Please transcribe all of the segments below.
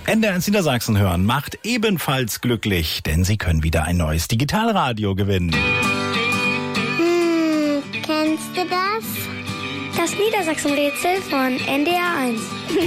NDR1 Niedersachsen hören macht ebenfalls glücklich, denn Sie können wieder ein neues Digitalradio gewinnen. Kennst du das? Das Niedersachsen-Rätsel von NDR1.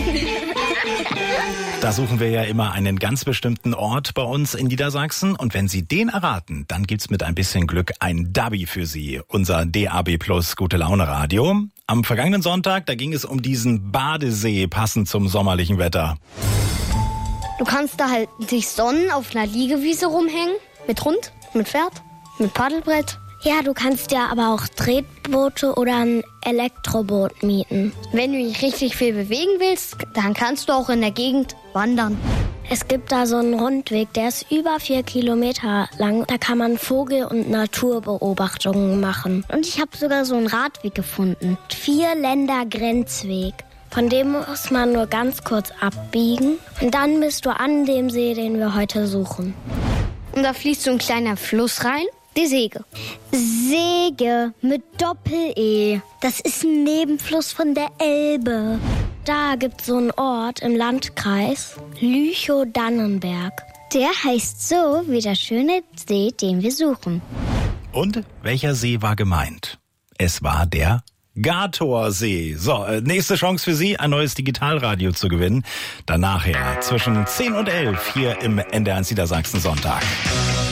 Da suchen wir ja immer einen ganz bestimmten Ort bei uns in Niedersachsen. Und wenn Sie den erraten, dann gibt's mit ein bisschen Glück ein Dabi für Sie. Unser DAB Plus Gute-Laune-Radio. Am vergangenen Sonntag, da ging es um diesen Badesee, passend zum sommerlichen Wetter. Du kannst da halt dich sonnen, auf einer Liegewiese rumhängen. Mit Hund, mit Pferd, mit Paddelbrett. Ja, du kannst ja aber auch Tretboote oder ein Elektroboot mieten. Wenn du dich richtig viel bewegen willst, dann kannst du auch in der Gegend wandern. Es gibt da so einen Rundweg, der ist über 4 Kilometer lang. Da kann man Vogel- und Naturbeobachtungen machen. Und ich habe sogar so einen Radweg gefunden. 4-Länder-Grenzweg. Von dem muss man nur ganz kurz abbiegen. Und dann bist du an dem See, den wir heute suchen. Und da fließt so ein kleiner Fluss rein. Die Sege. Sege mit Doppel-E. Das ist ein Nebenfluss von der Elbe. Da gibt's so einen Ort im Landkreis, Lüchow-Dannenberg. Der heißt so wie der schöne See, den wir suchen. Und welcher See war gemeint? Es war der Gatorsee. So, nächste Chance für Sie, ein neues Digitalradio zu gewinnen. Dann nachher zwischen 10 und 11 hier im NDR1 Niedersachsen Sonntag.